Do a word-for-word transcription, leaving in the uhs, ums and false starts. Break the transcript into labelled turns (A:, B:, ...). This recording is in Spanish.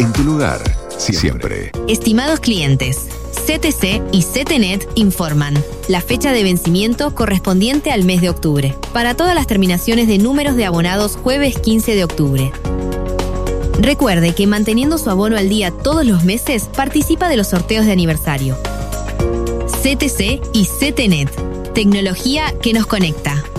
A: En tu lugar, siempre.
B: Estimados clientes, C T C y C T N E T informan la fecha de vencimiento correspondiente al mes de octubre. Para todas las terminaciones de números de abonados jueves quince de octubre. Recuerde que manteniendo su abono al día todos los meses, participa de los sorteos de aniversario. C T C y C T N E T. Tecnología que nos conecta.